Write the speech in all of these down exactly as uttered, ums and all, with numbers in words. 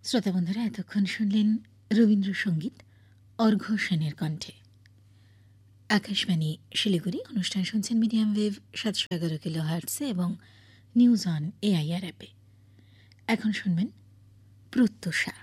শ্রোতা বন্ধুরা, এতক্ষণ শুনলেন রবীন্দ্রসঙ্গীত অর্ঘ্য সেনের কণ্ঠে। আকাশবাণী শিলিগুড়ি। অনুষ্ঠান শুনছেন মিডিয়াম ওয়েভ সাতশো এগারো কিলো হার্টসে এবং নিউজ অন এআইআর অ্যাপে। এখন শুনবেন প্রত্যুষা।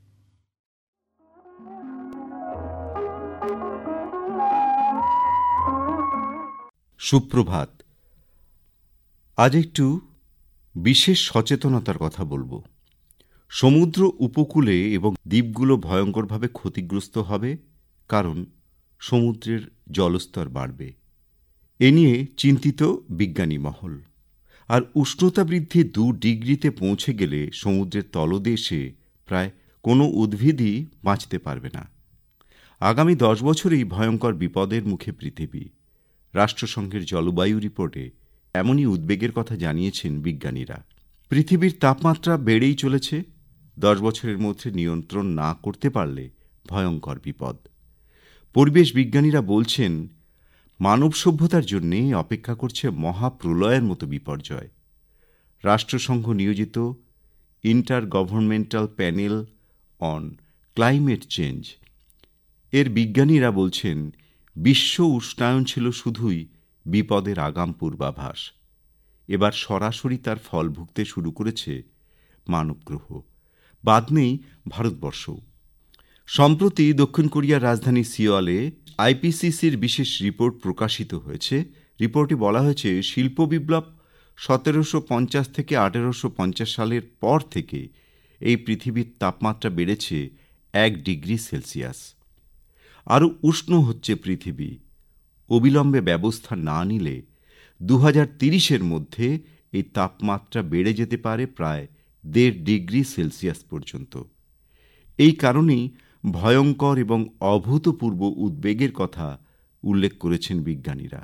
সুপ্রভাত। আজ একটু বিশেষ সচেতনতার কথা বলবো। সমুদ্র উপকূলে এবং দ্বীপগুলো ভয়ঙ্করভাবে ক্ষতিগ্রস্ত হবে, কারণ সমুদ্রের জলস্তর বাড়বে। এ নিয়ে চিন্তিত বিজ্ঞানী মহল। আর উষ্ণতা বৃদ্ধি দু ডিগ্রিতে পৌঁছে গেলে সমুদ্রের তলদেশে প্রায় কোনো উদ্ভিদই বাঁচতে পারবে না। আগামী দশ বছরেই ভয়ঙ্কর বিপদের মুখে পৃথিবী। রাষ্ট্রসংঘের জলবায়ু রিপোর্টে এমনই উদ্বেগের কথা জানিয়েছেন বিজ্ঞানীরা। পৃথিবীর তাপমাত্রা বেড়েই চলেছে। দশ বছরের মধ্যে নিয়ন্ত্রণ না করতে পারলে ভয়ঙ্কর বিপদ। পরিবেশ বিজ্ঞানীরা বলছেন, মানব সভ্যতার জন্যে অপেক্ষা করছে মহাপ্রলয়ের মতো বিপর্যয়। রাষ্ট্রসংঘ নিয়োজিত inter governmental panel on climate change এর বিজ্ঞানীরা বলছেন, বিশ্ব উষ্ণায়ন ছিল শুধুই বিপদের আগাম পূর্বাভাস। এবার সরাসরি তার ফল ভুগতে শুরু করেছে মানবগ্রহ। বাদ নেই ভারতবর্ষ। সম্প্রতি দক্ষিণ কোরিয়ার রাজধানী সিওলে আইপিসিসির বিশেষ রিপোর্ট প্রকাশিত হয়েছে। রিপোর্টে বলা হয়েছে, শিল্প বিপ্লব সতেরোশো পঞ্চাশ থেকে আঠেরোশো পঞ্চাশ সালের পর থেকে এই পৃথিবীর তাপমাত্রা বেড়েছে এক ডিগ্রি সেলসিয়াস। আরও উষ্ণ হচ্ছে পৃথিবী। অবিলম্বে ব্যবস্থা না নিলে দু হাজার তিরিশের মধ্যে এই তাপমাত্রা বেড়ে যেতে পারে প্রায় দেড় ডিগ্রি সেলসিয়াস পর্যন্ত। এই কারণেই ভয়ঙ্কর এবং অভূতপূর্ব উদ্বেগের কথা উল্লেখ করেছেন বিজ্ঞানীরা।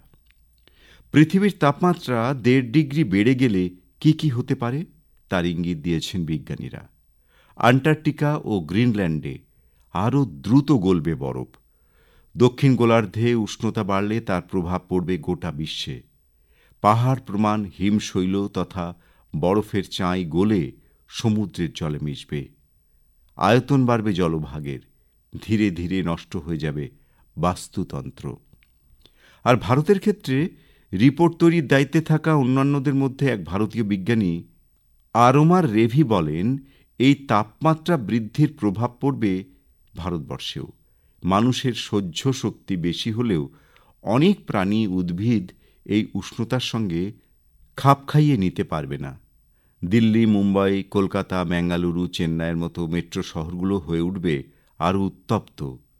পৃথিবীর তাপমাত্রা দেড় ডিগ্রি বেড়ে গেলে কি কি হতে পারে তার ইঙ্গিত দিয়েছেন বিজ্ঞানীরা। আন্টার্কটিকা ও গ্রিনল্যান্ডে আরও দ্রুত গলবে বরফ। দক্ষিণ গোলার্ধে উষ্ণতা বাড়লে তার প্রভাব পড়বে গোটা বিশ্বে। পাহাড় প্রমাণ হিমশৈল তথা বরফের চাঁই গলে সমুদ্রের জলে মিশবে। আয়তন বাড়বে জলভাগের। ধীরে ধীরে নষ্ট হয়ে যাবে বাস্তুতন্ত্র। আর ভারতের ক্ষেত্রে রিপোর্ট তৈরির দায়িত্বে থাকা অন্যান্যদের মধ্যে এক ভারতীয় বিজ্ঞানী আরোমার রেভি বলেন, এই তাপমাত্রা বৃদ্ধির প্রভাব পড়বে ভারতবর্ষেও। মানুষের সহ্য শক্তি বেশি হলেও অনেক প্রাণী উদ্ভিদ এই উষ্ণতার সঙ্গে খাপ খাইয়ে নিতে পারবে না। দিল্লি, মুম্বাই, কলকাতা, বেঙ্গালুরু, চেন্নাইয়ের মতো মেট্রো শহরগুলো হয়ে উঠবে আরও উত্তপ্ত।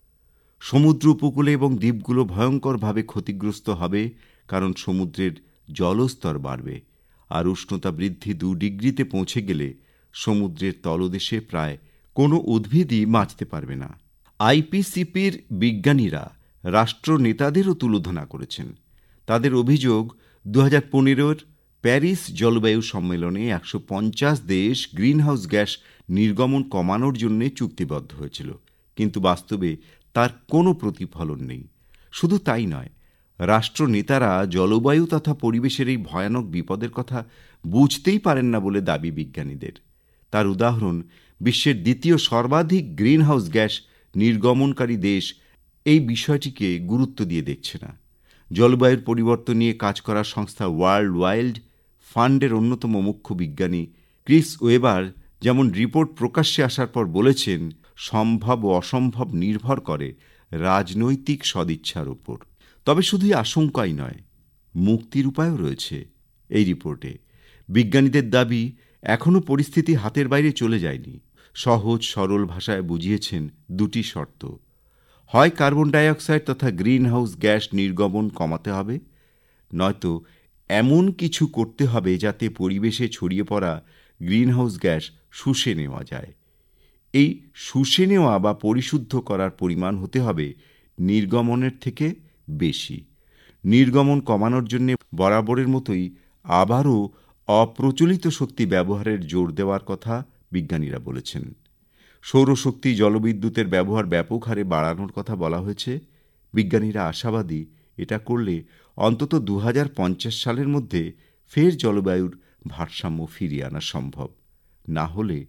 সমুদ্র উপকূলে এবং দ্বীপগুলো ভয়ঙ্করভাবে ক্ষতিগ্রস্ত হবে, কারণ সমুদ্রের জলস্তর বাড়বে। আর উষ্ণতা বৃদ্ধি দু ডিগ্রিতে পৌঁছে গেলে সমুদ্রের তলদেশে প্রায় কোনো উদ্ভিদই বাঁচতে পারবে না। আইপিসিসির বিজ্ঞানীরা রাষ্ট্র নেতাদেরও তুলোধনা করেছেন। তাদের অভিযোগ, দু হাজার পনেরোর প্যারিস জলবায়ু সম্মেলনে একশো পঞ্চাশ দেশ গ্রিনহাউস গ্যাস নির্গমন কমানোর জন্য চুক্তিবদ্ধ হয়েছিল, কিন্তু বাস্তবে তার কোনো প্রতিফলন নেই। শুধু তাই নয়, রাষ্ট্রনেতারা জলবায়ু তথা পরিবেশের এই ভয়ানক বিপদের কথা বুঝতেই পারেন না বলে দাবি বিজ্ঞানীদের। তার উদাহরণ, বিশ্বের দ্বিতীয় সর্বাধিক গ্রিনহাউস গ্যাস নির্গমনকারী দেশ এই বিষয়টিকে গুরুত্ব দিয়ে দেখছে না। জলবায়ুর পরিবর্তন নিয়ে কাজ করা সংস্থা ওয়ার্ল্ড ওয়াইল্ড ফান্ডের অন্যতম মুখ্য বিজ্ঞানী ক্রিস ওয়েবার যেমন রিপোর্ট প্রকাশ্যে আসার পর বলেছেন, সম্ভব ও অসম্ভব নির্ভর করে রাজনৈতিক সদিচ্ছার উপর। তবে শুধুই আশঙ্কাই নয়, মুক্তির উপায়ও রয়েছে এই রিপোর্টে। বিজ্ঞানীদের দাবি, এখনও পরিস্থিতি হাতের বাইরে চলে যায়নি। সহজ সরল ভাষায় বুঝিয়েছেন দুটি শর্ত। হয় কার্বন ডাইঅক্সাইড তথা গ্রিনহাউস গ্যাস নির্গমন কমাতে হবে, নয়তো এমন কিছু করতে হবে যাতে পরিবেশে ছড়িয়ে পড়া গ্রিনহাউস গ্যাস শুষে নেওয়া যায়। এই শুষে নেওয়া বা পরিশুদ্ধ করার পরিমাণ হতে হবে নির্গমনের থেকে বেশি। নির্গমন কমানোর জন্য বরাবরের মতোই আবারও অপ্রচলিত শক্তি ব্যবহারের জোর দেওয়ার কথা বিজ্ঞানীরা বলেছেন। সৌরশক্তি, জলবিদ্যুতের ব্যবহার ব্যাপক হারে বাড়ানোর কথা বলা হয়েছে। বিজ্ঞানীরা আশাবাদী, এটা করলে অন্তত দু হাজার পঞ্চাশ সালের মধ্যে ফের জলবায়ুর ভারসাম্য ফিরিয়ে আনা সম্ভব। না হলে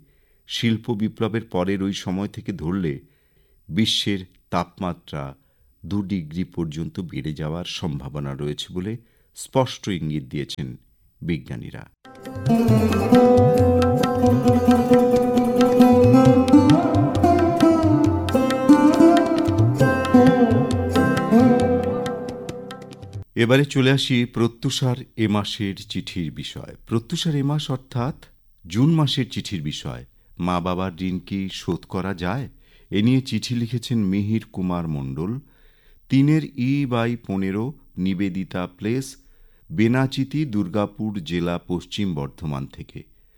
শিল্প বিপ্লবের পরের ওই সময় থেকে ধরলে বিশ্বের তাপমাত্রা দু ডিগ্রি পর্যন্ত বেড়ে যাওয়ার সম্ভাবনা রয়েছে বলে স্পষ্ট ইঙ্গিত দিয়েছেন বিজ্ঞানীরা। এবারে চলে আসি প্রত্যুষার এ মাসের চিঠির বিষয়। প্রত্যুষার এ মাস অর্থাৎ জুন মাসের চিঠির বিষয়। মা বাবার ঋণ কি শোধ করা যায়? এ নিয়ে চিঠি লিখেছেন মিহির কুমার মণ্ডল, তিনের ই বাই পনেরো, নিবেদিতা প্লেস, বেনাচিতি, দুর্গাপুর জেলা, পশ্চিম বর্ধমান থেকে।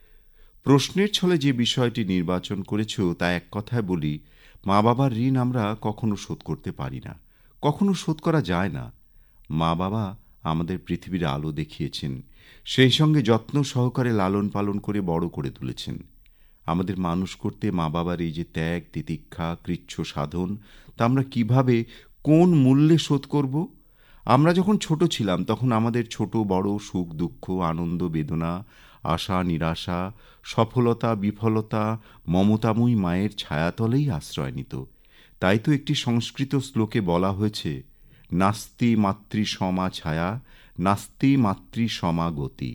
প্রশ্নের ছলে যে বিষয়টি নির্বাচন করেছ তা এক কথায় বলি, মা বাবার ঋণ আমরা কখনো শোধ করতে পারি না, কখনো শোধ করা যায় না। মা বাবা আমাদের পৃথিবীর আলো দেখিয়েছেন, সেই সঙ্গে যত্ন সহকারে লালন পালন করে বড় করে তুলেছেন। আমাদের মানুষ করতে মা বাবার এই যে ত্যাগ, তিতিক্ষা, কৃচ্ছ সাধন, তা আমরা কিভাবে, কোন মূল্যে শোধ করব? আমরা যখন ছোট ছিলাম তখন আমাদের ছোট বড় সুখ দুঃখ, আনন্দ বেদনা, আশা নিরাশা, সফলতা বিফলতা মমতাময়ী মায়ের ছায়াতলেই আশ্রয় নিত। তাই তো একটি সংস্কৃত শ্লোকে বলা হয়েছে, নাস্তি মাতৃ সমা ছায়া, নাস্তি মাতৃ সমা গতি।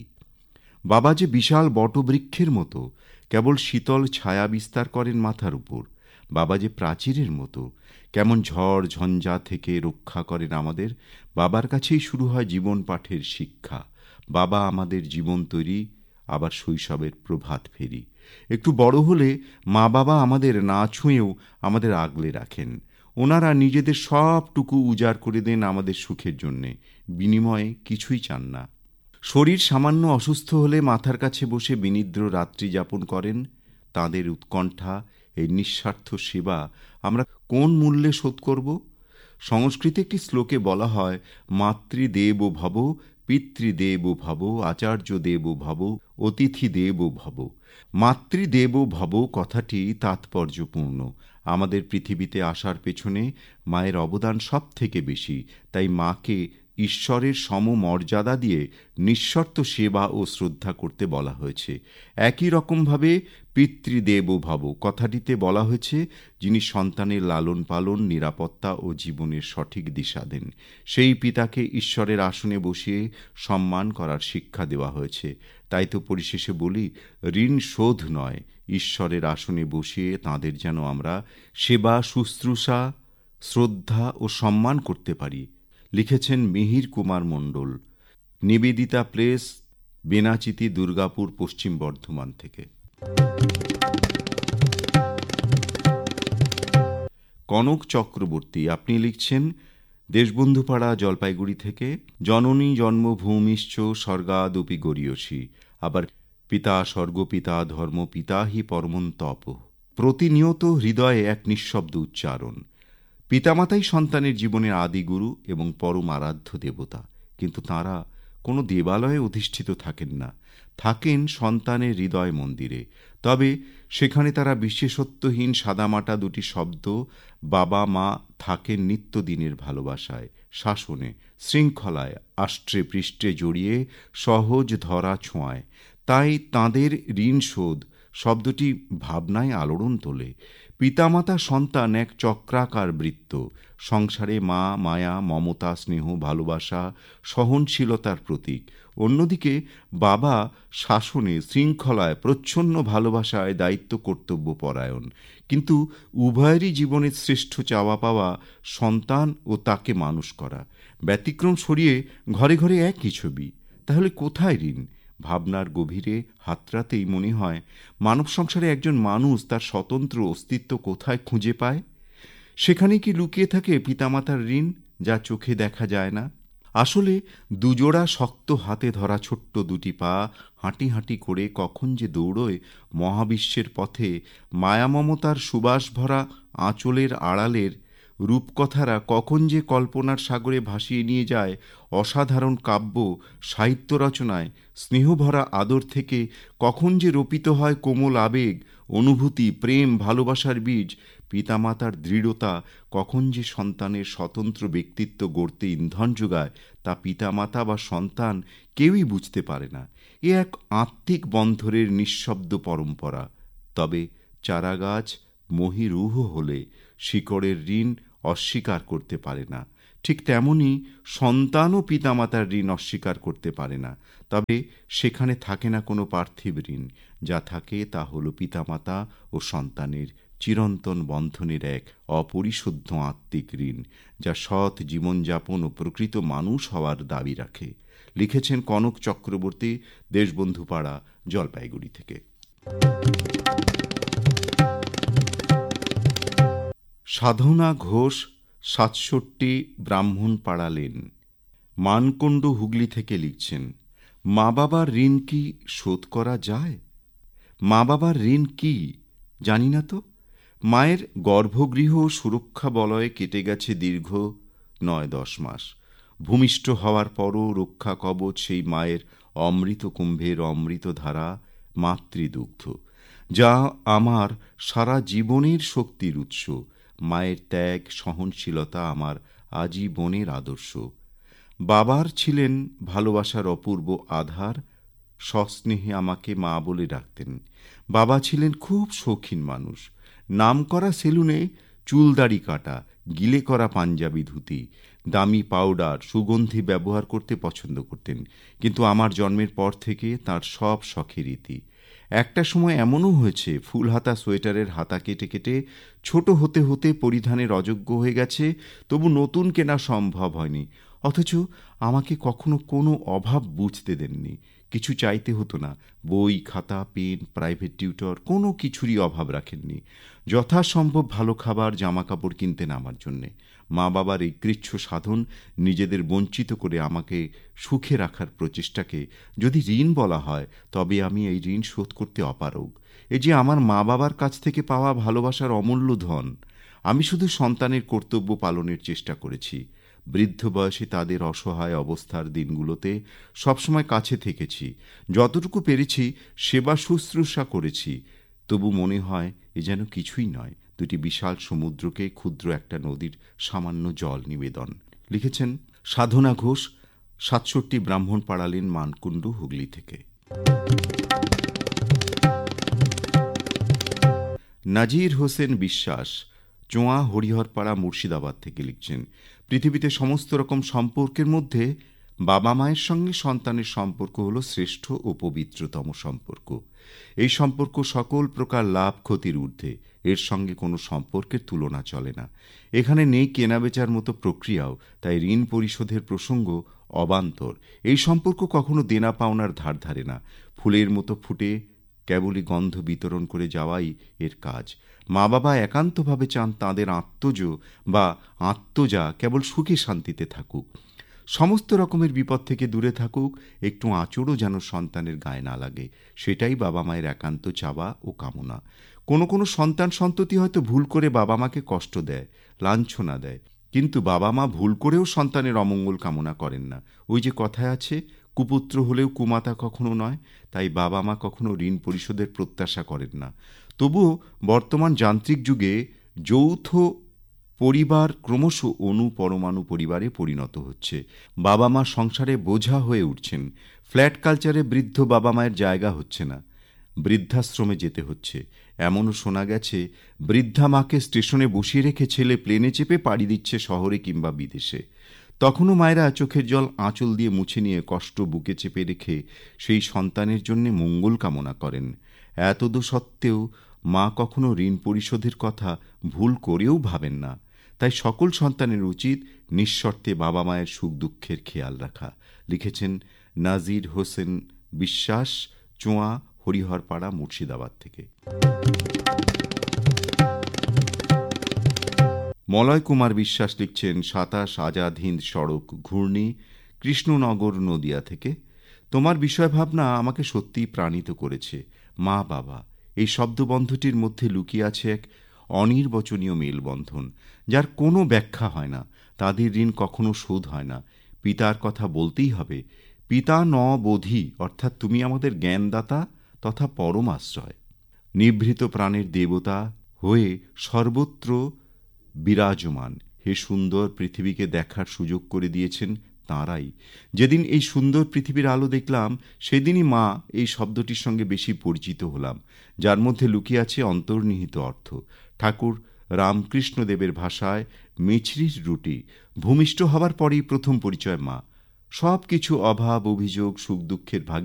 বাবা যে বিশাল বটবৃক্ষের মতো কেবল শীতল ছায়া বিস্তার করেন মাথার উপর, বাবা যে প্রাচীরের মতো কেমন ঝড় ঝঞ্ঝা থেকে রক্ষা করেন আমাদের, বাবার কাছেই শুরু হয় জীবন পাঠের শিক্ষা। বাবা আমাদের জীবন তৈরি, আবার শৈশবের প্রভাত ফেরি। একটু বড় হলে মা বাবা আমাদের না ছুঁয়েও আমাদের আগলে রাখেন। ওনারা নিজেদের সবটুকু উজাড় করে দেন আমাদের সুখের জন্যে, বিনিময়ে কিছুই চান না। শরীর সামান্য অসুস্থ হলে মাথার কাছে বসে বিনিদ্র রাত্রি যাপন করেন। তাঁদের উৎকণ্ঠা, এই নিঃস্বার্থ সেবা আমরা কোন মূল্যে শোধ করব? সংস্কৃতে একটি শ্লোকে বলা হয়, মাতৃদেব ভব, পিতৃদেব ভব, আচার্য দেব ভব, অতিথি দেব ভব। মাতৃদেব ভব কথাটি তাৎপর্যপূর্ণ। আমাদের পৃথিবীতে আসার পেছনে মায়ের অবদান সব থেকে বেশি। তাই মাকে ঈশ্বরের সমমর্যাদা দিয়ে নিঃশর্ত সেবা ও শ্রদ্ধা করতে বলা হয়েছে। একই রকমভাবে পিতৃদেব ভব কথাটিতে বলা হয়েছে, যিনি সন্তানের লালন পালন, নিরাপত্তা ও জীবনের সঠিক দিশা দেন। সেই পিতাকে ঈশ্বরের আসনে বসিয়ে সম্মান করার শিক্ষা দেওয়া হয়েছে। তাই তো পরিশেষে বলি, ঋণ শোধ নয়, ঈশ্বরের আসনে বসিয়ে তাঁদের যেন আমরা সেবা, শুশ্রূষা, শ্রদ্ধা ও সম্মান করতে পারি। লিখেছেন মিহির কুমার মণ্ডল, নিবেদিতা প্লেস, বেনাচিতি, দুর্গাপুর, পশ্চিম বর্ধমান থেকে। কনক চক্রবর্তী, আপনি লিখছেন দেশবন্ধুপাড়া, জলপাইগুড়ি থেকে। জননী জন্মভূমিশ্চ স্বর্গাদপি গরীয়সী, আবার পিতা স্বর্গপিতা ধর্মপিতা হি পরমন্তপ। প্রতিনিয়ত হৃদয়ে এক নিঃশব্দ উচ্চারণ। পিতামাতাই সন্তানের জীবনের আদিগুরু এবং পরম আরাধ্য দেবতা। কিন্তু তাঁরা কোনো দেবালয়ে অধিষ্ঠিত থাকেন না, থাকেন সন্তানের হৃদয় মন্দিরে। তবে সেখানে তারা বিশেষত্বহীন সাদামাটা দুটি শব্দ, বাবা মা, থাকেন নিত্যদিনের ভালোবাসায়, শাসনে, শৃঙ্খলায়, আষ্ট্রে পৃষ্ঠে জড়িয়ে সহজ ধরা ছোঁয়ায়। তাই তাঁদের ঋণ শোধ শব্দটি ভাবনায় আলোড়ন তোলে। পিতামাতা সন্তান এক চক্রাকার বৃত্ত। সংসারে মা মায়া, মমতা, স্নেহ, ভালোবাসা, সহনশীলতার প্রতীক। অন্যদিকে বাবা শাসনে, শৃঙ্খলায়, প্রচ্ছন্ন ভালোবাসায়, দায়িত্ব কর্তব্য পরায়ণ। কিন্তু উভয়েরই জীবনের শ্রেষ্ঠ চাওয়া পাওয়া সন্তান ও তাকে মানুষ করা। ব্যতিক্রম সরিয়ে ঘরে ঘরে একই ছবি। তাহলে কোথায় ঋণ? ভাবনার গভীরে হাতড়াতেই মনে হয়, মানব সংসারে একজন মানুষ তার স্বতন্ত্র অস্তিত্ব কোথায় খুঁজে পায়? সেখানে কি লুকিয়ে থাকে পিতামাতার ঋণ, যা চোখে দেখা যায় না? আসলে দুজোড়া শক্ত হাতে ধরা ছোট্ট দুটি পা হাঁটি হাঁটি করে কখন যে দৌড়োয় মহাবিশ্বের পথে, মায়ামমতার সুবাস ভরা আঁচলের আড়ালের রূপকথারা কখন যে কল্পনার সাগরে ভাসিয়ে নিয়ে যায় অসাধারণ কাব্য সাহিত্য রচনায়। স্নেহভরা আদর থেকে কখন যে রোপিত হয় কোমল আবেগ, অনুভূতি, প্রেম, ভালোবাসার বীজ। পিতামাতার দৃঢ়তা কখন যে সন্তানের স্বতন্ত্র ব্যক্তিত্ব গড়তে ইন্ধন যোগায়, তা পিতামাতা বা সন্তান কেউই বুঝতে পারে না। এ এক আত্মিক বন্ধনের নিঃশব্দ পরম্পরা। তবে চারাগাছ মহীরুহ হলে শিকড়ের ঋণ অস্বীকার করতে পারে না, ঠিক তেমনি সন্তানও পিতামাতার ঋণ অস্বীকার করতে পারে না। তবে সেখানে থাকে না কোনো পার্থিব ঋণ, যা থাকে তা হল পিতামাতা ও সন্তানের চিরন্তন বন্ধনের এক অপরিশুদ্ধ আত্মিক ঋণ, যা সৎ জীবনযাপন ও প্রকৃত মানুষ হওয়ার দাবি রাখে। লিখেছেন কনক চক্রবর্তী, দেশবন্ধু পাড়া, জলপাইগুড়ি থেকে। সাধনা ঘোষ সাতষট্টি ব্রাহ্মণ পাড়া লেন, মানকুণ্ড, হুগলি থেকে লিখছেন, মা বাবার ঋণ কি শোধ করা যায়? মা বাবার ঋণ কি জানি না তো। মায়ের গর্ভগৃহ সুরক্ষা বলয়ে কেটে গেছে দীর্ঘ নয় দশ মাস। ভূমিষ্ঠ হওয়ার পরও রক্ষা কবচ সেই মায়ের অমৃত কুম্ভের অমৃত ধারা, মাতৃদুগ্ধ, যা আমার সারা জীবনের শক্তির উৎস। মায়ের ত্যাগ সহনশীলতা আমার আজীবনের আদর্শ। বাবার ছিলেন ভালোবাসার অপূর্ব আধার, সস্নেহে আমাকে মা বলে ডাকতেন। বাবা ছিলেন খুব শৌখিন মানুষ, নাম করা সেলুনে চুলদাড়ি কাটা, গিলে করা পাঞ্জাবি ধুতি, দামি পাউডার, সুগন্ধি ব্যবহার করতে পছন্দ করতেন। কিন্তু আমার জন্মের পর থেকে তার সব শখের রীতি। একটা সময় এমনও হয়েছে ফুল হাতা সোয়েটারের হাতা কেটে কেটে ছোট হতে হতে পরিধানের অযোগ্য হয়ে গেছে, তবু নতুন কেনা সম্ভব হয়নি। অথচ আমাকে কখনো কোনো অভাব বুঝতে দেননি। কিছু চাইতে হতো না, বই, খাতা, পেন, প্রাইভেট টিউটর, কোনো কিছুরই অভাব রাখেননি। যথাসম্ভব ভালো খাবার, জামা কাপড় কিনতেন আমার জন্যে। মা বাবার এই কৃচ্ছ সাধন, নিজেদের বঞ্চিত করে আমাকে সুখে রাখার প্রচেষ্টাকে যদি ঋণ বলা হয়, তবে আমি এই ঋণ শোধ করতে অপারগ। এ যে আমার মা বাবার কাছ থেকে পাওয়া ভালোবাসার অমূল্য ধন। আমি শুধু সন্তানের কর্তব্য পালনের চেষ্টা করেছি। বৃদ্ধ বয়সে তাদের অসহায় অবস্থার দিনগুলোতে সবসময় কাছে থেকেছি। যতটুকু পেরেছি সেবা শুশ্রূষা করেছি। তবু মনে হয় এ যেন কিছুই নয়, দুটি বিশাল সমুদ্রকে ক্ষুদ্র একটা নদীর সামান্য জল নিবেদন। লিখেছেন সাধনা ঘোষ, সাতষট্টি ব্রাহ্মণ পাড়া লেন, মানকুণ্ড, হুগলি থেকে। নাজির হোসেন বিশ্বাস, চোয়া, হরিহরপাড়া, মুর্শিদাবাদ থেকে লিখছেন, পৃথিবীতে সমস্ত রকম সম্পর্কের মধ্যে বাবা মায়ের সঙ্গে সন্তানের সম্পর্ক হল শ্রেষ্ঠ ও পবিত্রতম সম্পর্ক। এই সম্পর্ক সকল প্রকার লাভ ক্ষতির ঊর্ধ্বে। এর সঙ্গে কোনো সম্পর্কের তুলনা চলে না। এখানে নেই কেনাবেচার মতো প্রক্রিয়াও, তাই ঋণ পরিশোধের প্রসঙ্গ অবান্তর। এই সম্পর্ক কখনো দেনা পাওনার ধার ধারে না। ফুলের মতো ফুটে কেবলই গন্ধ বিতরণ করে যাওয়াই এর কাজ। মা বাবা একান্তভাবে চান তাঁদের আত্মজ বা আত্মজা কেবল সুখে শান্তিতে থাকুক, সমস্ত রকমের বিপদ থেকে দূরে থাকুক, একটু আঁচড়ও যেন সন্তানের গায়ে না লাগে। সেটাই বাবা মায়ের একান্ত চাওয়া ও কামনা। কোনো কোনো সন্তান সন্ততি হয়তো ভুল করে বাবা মাকে কষ্ট দেয়, লাঞ্ছনা দেয়, কিন্তু বাবা মা ভুল করেও সন্তানের অমঙ্গল কামনা করেন না। ওই যে কথায় আছে, কুপুত্র হলেও কুমাতা কখনো নয়। তাই বাবা মা কখনো ঋণ পরিশোধের প্রত্যাশা করেন না। তবুও বর্তমান যান্ত্রিক যুগে যৌথ পরিবার ক্রমশ অণু পরমাণু পরিবারে পরিণত হচ্ছে। বাবা মা সংসারে বোঝা হয়ে উঠছেন। ফ্ল্যাট কালচারে বৃদ্ধ বাবা মায়ের জায়গা হচ্ছে না, বৃদ্ধাশ্রমে যেতে হচ্ছে। এমনও শোনা গেছে, বৃদ্ধা মাকে স্টেশনে বসিয়ে রেখে ছেলে প্লেনে চেপে পাড়ি দিচ্ছে শহরে কিংবা বিদেশে। তখনও মায়েরা চোখের জল আঁচল দিয়ে মুছে নিয়ে কষ্ট বুকে চেপে রেখে সেই সন্তানের জন্য মঙ্গল কামনা করেন। এতদ সত্ত্বেও মা কখনো ঋণ পরিশোধের কথা ভুল করেও ভাবেন না। তাই সকল সন্তানের উচিত নিঃশর্তে বাবা মায়ের সুখ দুঃখের খেয়াল রাখা। লিখেছেন নাজির হোসেন বিশ্বাস, চোয়া, হরিহরপাড়া, মুর্শিদাবাদ থেকে। মলয় কুমার বিশ্বাস লিখছেন সাতাশ আজাদ হিন্দ সড়ক, ঘূর্ণি, কৃষ্ণনগর, নদিয়া থেকে। তোমার বিষয় ভাবনা আমাকে সত্যিই প্রাণিত করেছে। মা বাবা এই শব্দবন্ধটির মধ্যে লুকিয়ে আছে এক অনির্বচনীয় মেলবন্ধন, যার কোনো ব্যাখ্যা হয় না। তাদের ঋণ কখনো শোধ হয় না। পিতার কথা বলতেই হবে। পিতা ন বোধি, অর্থাৎ তুমি আমাদের জ্ঞানদাতা তথা পরমাশ্রয়। নিভৃত প্রাণের দেবতা হয়ে সর্বত্র বিরাজমান হে সুন্দর পৃথিবীকে দেখার সুযোগ করে দিয়েছেন তাঁরাই। যেদিন এই সুন্দর পৃথিবীর আলো দেখলাম সেদিনই মা এই শব্দটির সঙ্গে বেশি পরিচিত হলাম, যার মধ্যে লুকিয়ে আছে অন্তর্নিহিত অর্থ। ঠাকুর রামকৃষ্ণদেবের ভাষায় মিছরির রুটি। ভূমিষ্ঠ হবার পরেই প্রথম পরিচয় মা। সব কিছু অভাব অভিযোগ সুখ দুঃখের ভাগে